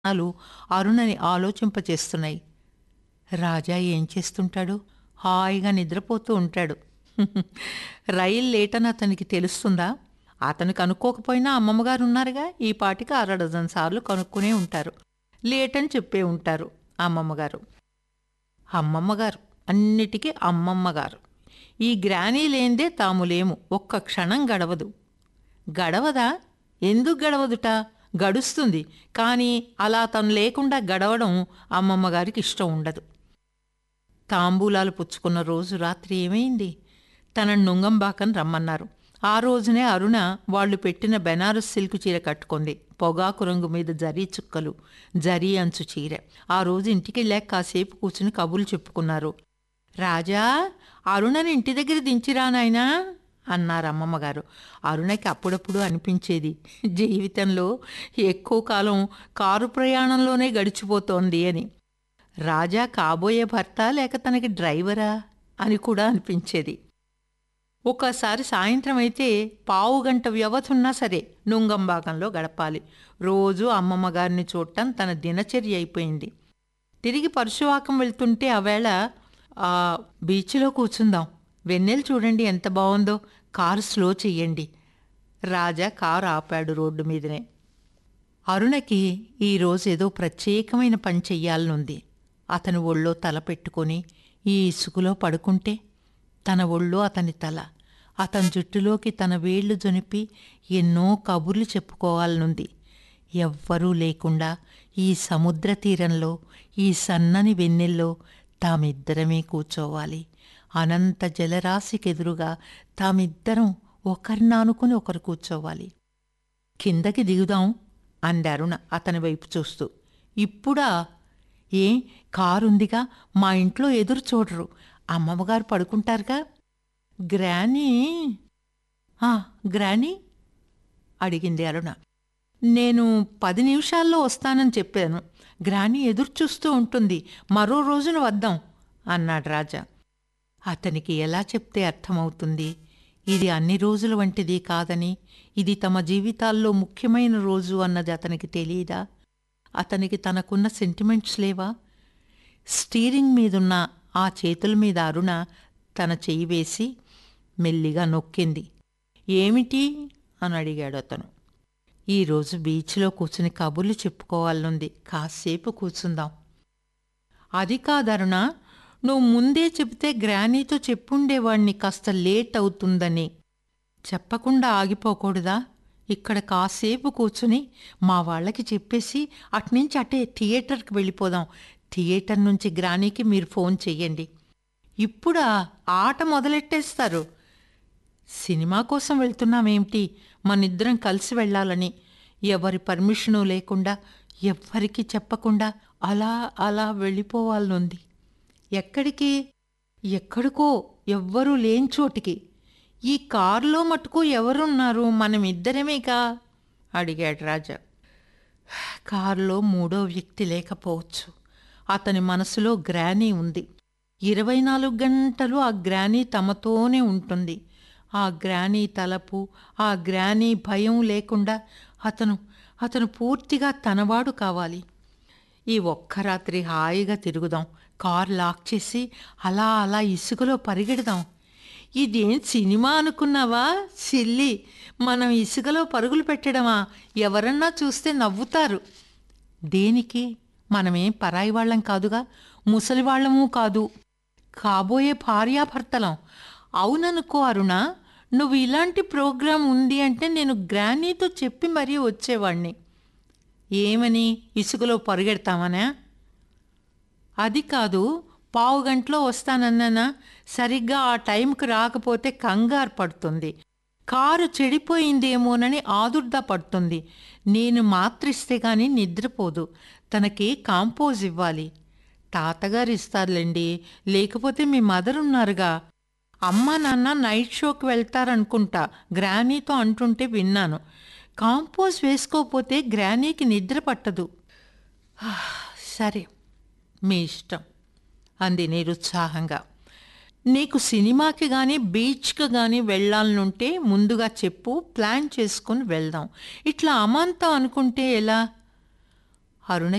లు అరుణని ఆలోచింపచేస్తున్నాయి. రాజా ఏం చేస్తుంటాడు? హాయిగా నిద్రపోతూ ఉంటాడు. రైలు లేటని అతనికి తెలుస్తుందా? అతను కనుక్కోకపోయినా అమ్మమ్మగారు ఉన్నారుగా, ఈ పాటికి అరడజన్ సార్లు కనుక్కునే ఉంటారు. లేటని చెప్పే ఉంటారు అమ్మమ్మగారు. అమ్మమ్మగారు, అన్నిటికీ అమ్మమ్మగారు. ఈ గ్రానీ లేందే తాము లేము. ఒక్క క్షణం గడవదు. గడవదా? ఎందుకు గడవదుట? గడుస్తుంది. కానీ అలా తను లేకుండా గడవడం అమ్మమ్మగారికి ఇష్టం ఉండదు. తాంబూలాలు పుచ్చుకున్న రోజు రాత్రి ఏమైంది? తనను నుంగంబాకం రమ్మన్నారు. ఆ రోజునే అరుణ వాళ్ళు పెట్టిన బెనారస్ సిల్క్ చీర కట్టుకుంది. పొగాకు రంగు మీద జరీ చుక్కలు, జరీ అంచు చీర. ఆ రోజు ఇంటికెళ్ళాక కాసేపు కూర్చుని కబుర్లు చెప్పుకున్నారు. రాజా, అరుణని ఇంటి దగ్గర దించిరా నాయనా అన్నారు అమ్మమ్మగారు. అరుణకి అప్పుడప్పుడు అనిపించేది, జీవితంలో ఎక్కువ కాలం కారు ప్రయాణంలోనే గడిచిపోతోంది అని. రాజా కాబోయే భర్త లేక తనకి డ్రైవరా అని కూడా అనిపించేది. ఒక్కసారి సాయంత్రం అయితే పావుగంట వ్యవధున్నా సరే నుంగంబాకంలో గడపాలి. రోజూ అమ్మమ్మగారిని చూడటం తన దినచర్య అయిపోయింది. తిరిగి పరశువాకం వెళ్తుంటే ఆవేళ బీచ్లో కూర్చుందాం, వెన్నెలు చూడండి ఎంత బాగుందో, కారు స్లో చెయ్యండి. రాజా కారు ఆపాడు రోడ్డు మీదనే. అరుణకి ఈరోజు ఏదో ప్రత్యేకమైన పని చెయ్యాలనుంది. అతని ఒళ్ళో తల పెట్టుకొని ఈ ఇసుకలో పడుకుంటే, తన ఒళ్ళో అతని తల, అతని జుట్టులోకి తన వేళ్లు జొనిపి ఎన్నో కబుర్లు చెప్పుకోవాలనుంది. ఎవ్వరూ లేకుండా ఈ సముద్ర తీరంలో, ఈ సన్నని వెన్నెల్లో తామిద్దరమే కూర్చోవాలి. అనంత జలరాశికెదురుగా తామిద్దరం ఒకరినానుకుని ఒకరు కూర్చోవాలి. కిందకి దిగుదాం అందారుణ అతని వైపు చూస్తూ. ఇప్పుడా? ఏ, కారుందిగా, మా ఇంట్లో ఎదురు చూడరు, అమ్మమ్మగారు పడుకుంటారుగా. గ్రానీ గ్రానీ అడిగింది అరుణ. నేను 10 నిమిషాల్లో వస్తానని చెప్పాను. గ్రానీ ఎదురు చూస్తూ ఉంటుంది, మరో రోజున వద్దాం అన్నాడు రాజా. అతనికి ఎలా చెప్తే అర్థమవుతుంది? ఇది అన్ని రోజుల వంటిది కాదని, ఇది తమ జీవితాల్లో ముఖ్యమైన రోజు అన్నది అతనికి తెలీదా? అతనికి తనకున్న సెంటిమెంట్స్ లేవా? స్టీరింగ్ మీదున్న ఆ చేతుల మీద అరుణ తన చెయ్యి వేసి మెల్లిగా నొక్కింది. ఏమిటి అని అడిగాడు అతను. ఈరోజు బీచ్లో కూర్చుని కబుర్లు చెప్పుకోవాలనుంది, కాసేపు కూర్చుందాం. అది కాదరుణ, నువ్వు ముందే చెబితే గ్రానీతో చెప్పుండేవాణ్ణి కాస్త లేట్ అవుతుందని. చెప్పకుండా ఆగిపోకూడదా? ఇక్కడ కాసేపు కూర్చుని మా వాళ్ళకి చెప్పేసి అట్నుంచి అటే థియేటర్కి వెళ్ళిపోదాం. థియేటర్ నుంచి గ్రానీకి మీరు ఫోన్ చెయ్యండి. ఇప్పుడా? ఆట మొదలెట్టేస్తారు. సినిమా కోసం వెళ్తున్నామేమిటి? మనిద్దరం కలిసి వెళ్ళాలని. ఎవరి పర్మిషను లేకుండా, ఎవ్వరికీ చెప్పకుండా అలా అలా వెళ్ళిపోవాలనుంది. ఎక్కడికి? ఎక్కడికో, ఎవ్వరూ లేని చోటికి. ఈ కారులో మటుకు ఎవరున్నారు? మనమిద్దరమేగా అడిగాడు రాజా. కారులో మూడో వ్యక్తి లేకపోవచ్చు. అతని మనసులో గ్రానీ ఉంది. 24 గంటలు ఆ గ్రానీ తమతోనే ఉంటుంది. ఆ గ్రానీ తలపు, ఆ గ్రానీ భయం లేకుండా అతను పూర్తిగా తనవాడు కావాలి. ఈ ఒక్క రాత్రి హాయిగా తిరుగుదాం. కారు లాక్ చేసి అలా అలా ఇసుకలో పరిగెడదాం. ఇదేం సినిమా అనుకున్నావా సిల్లి? మనం ఇసుకలో పరుగులు పెట్టడమా? ఎవరన్నా చూస్తే నవ్వుతారు. దేనికి? మనమేం పరాయి వాళ్ళం కాదుగా, ముసలివాళ్లమూ కాదు, కాబోయే భార్యాభర్తలం. అవుననుకో అరుణ, నువ్వు ఇలాంటి ప్రోగ్రాం ఉంది అంటే నేను గ్రానీతో చెప్పి మరీ వచ్చేవాణ్ణి. ఏమని? ఇసుకలో పరిగెడతామనా? అది కాదు, పావుగంటలో వస్తానన్నానా? సరిగ్గా ఆ టైంకి రాకపోతే కంగారు పడుతుంది, కారు చెడిపోయిందేమోనని ఆదుర్దా పడుతుంది. నేను మాత్రిస్తే గాని నిద్రపోదు. తనకి కాంపోజ్ ఇవ్వాలి. తాతగారు ఇస్తారులేండి, లేకపోతే మీ మదర్ ఉన్నారుగా. అమ్మ నాన్న నైట్ షోకి వెళ్తారనుకుంటా, గ్రానీతో అంటుంటే విన్నాను. కాంపోజ్ వేసుకోపోతే గ్రానీకి నిద్ర పట్టదు. సరే, మీ ఇష్టం అంది నిరుత్సాహంగా. నీకు సినిమాకి కానీ బీచ్కి కానీ వెళ్ళాలనుంటే ముందుగా చెప్పు, ప్లాన్ చేసుకుని వెళ్దాం. ఇట్లా అమాంతం అనుకుంటే ఎలా? అరుణ